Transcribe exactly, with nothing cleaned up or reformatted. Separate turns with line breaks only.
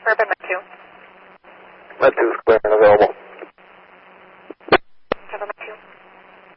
Urban Med two.
Med two is clear and available.